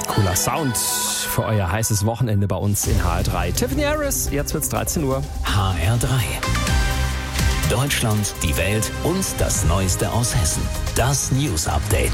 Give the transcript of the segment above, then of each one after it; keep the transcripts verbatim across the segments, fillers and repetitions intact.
Cooler Sound für euer heißes Wochenende bei uns in H R drei. Tiffany Harris, jetzt wird's dreizehn Uhr. H R drei. Deutschland, die Welt und das Neueste aus Hessen. Das News Update.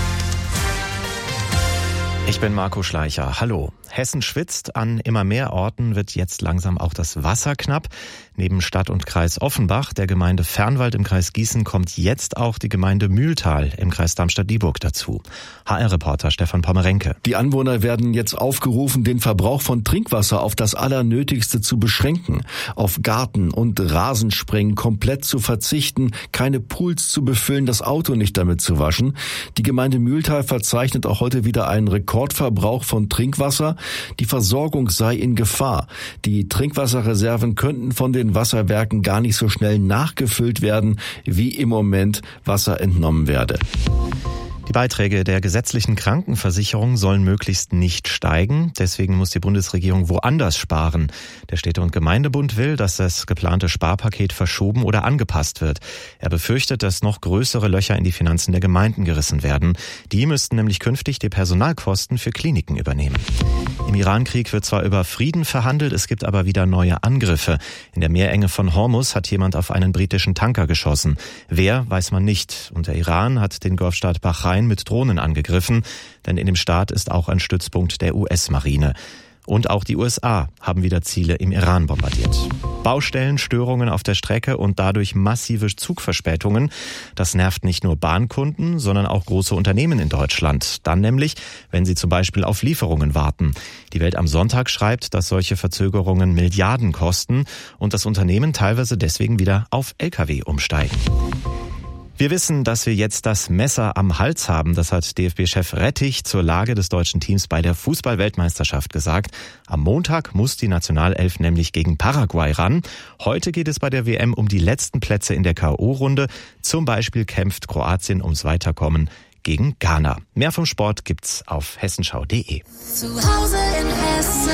Ich bin Marco Schleicher. Hallo. Hessen schwitzt. An immer mehr Orten wird jetzt langsam auch das Wasser knapp. Neben Stadt und Kreis Offenbach, der Gemeinde Fernwald im Kreis Gießen, kommt jetzt auch die Gemeinde Mühltal im Kreis Darmstadt-Dieburg dazu. H R-Reporter Stefan Pommerenke. Die Anwohner werden jetzt aufgerufen, den Verbrauch von Trinkwasser auf das Allernötigste zu beschränken, auf Garten- und Rasensprengen komplett zu verzichten, keine Pools zu befüllen, das Auto nicht damit zu waschen. Die Gemeinde Mühltal verzeichnet auch heute wieder einen Rekordverbrauch von Trinkwasser. Die Versorgung sei in Gefahr. Die Trinkwasserreserven könnten von den Wasserwerken gar nicht so schnell nachgefüllt werden, wie im Moment Wasser entnommen werde. Die Beiträge der gesetzlichen Krankenversicherung sollen möglichst nicht steigen. Deswegen muss die Bundesregierung woanders sparen. Der Städte- und Gemeindebund will, dass das geplante Sparpaket verschoben oder angepasst wird. Er befürchtet, dass noch größere Löcher in die Finanzen der Gemeinden gerissen werden. Die müssten nämlich künftig die Personalkosten für Kliniken übernehmen. Im Irankrieg wird zwar über Frieden verhandelt, es gibt aber wieder neue Angriffe. In der Meerenge von Hormuz hat jemand auf einen britischen Tanker geschossen. Wer, weiß man nicht. Und der Iran hat den Golfstaat Bahrain mit Drohnen angegriffen, denn in dem Staat ist auch ein Stützpunkt der U S-Marine. Und auch die U S A haben wieder Ziele im Iran bombardiert. Baustellen, Störungen auf der Strecke und dadurch massive Zugverspätungen. Das nervt nicht nur Bahnkunden, sondern auch große Unternehmen in Deutschland. Dann nämlich, wenn sie zum Beispiel auf Lieferungen warten. Die Welt am Sonntag schreibt, dass solche Verzögerungen Milliarden kosten und das Unternehmen teilweise deswegen wieder auf L K W umsteigen. Wir wissen, dass wir jetzt das Messer am Hals haben. Das hat D F B-Chef Rettich zur Lage des deutschen Teams bei der Fußball-Weltmeisterschaft gesagt. Am Montag muss die Nationalelf nämlich gegen Paraguay ran. Heute geht es bei der W M um die letzten Plätze in der K O-Runde. Zum Beispiel kämpft Kroatien ums Weiterkommen gegen Ghana. Mehr vom Sport gibt's auf hessenschau punkt de. Zu Hause in Hessen.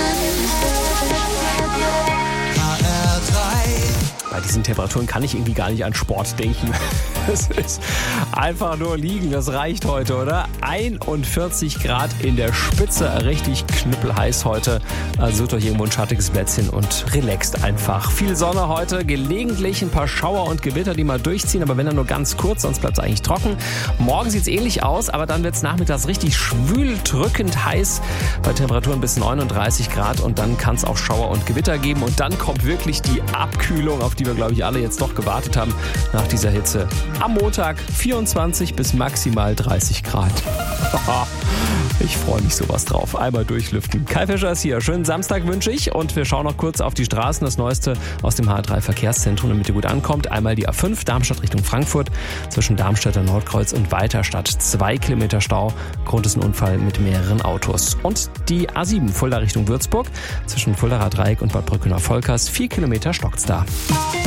Bei diesen Temperaturen kann ich irgendwie gar nicht an Sport denken. Es ist einfach nur liegen, das reicht heute, oder? einundvierzig Grad in der Spitze, richtig knüppelheiß heute. Also sucht euch irgendwo ein schattiges Plätzchen und relaxt einfach. Viel Sonne heute, gelegentlich ein paar Schauer und Gewitter, die mal durchziehen, aber wenn dann nur ganz kurz, sonst bleibt es eigentlich trocken. Morgen sieht es ähnlich aus, aber dann wird es nachmittags richtig schwül, drückend heiß bei Temperaturen bis neununddreißig Grad und dann kann es auch Schauer und Gewitter geben und dann kommt wirklich die Abkühlung, auf die wir, glaube ich, alle jetzt doch gewartet haben nach dieser Hitze. Am Montag vierundzwanzig bis maximal dreißig Grad. Ich freue mich sowas drauf. Einmal durchlüften. Kai Fischer ist hier. Schönen Samstag wünsche ich und wir schauen noch kurz auf die Straßen. Das Neueste aus dem H R drei Verkehrszentrum, damit ihr gut ankommt. Einmal die A fünf, Darmstadt Richtung Frankfurt, zwischen Darmstädter Nordkreuz und Weiterstadt. Zwei Kilometer Stau. Grund ist ein Unfall mit mehreren Autos. Und die A sieben, Fulda Richtung Würzburg, zwischen Fuldaer Dreieck und Bad Brückener Volkers. Vier Kilometer stockt's da.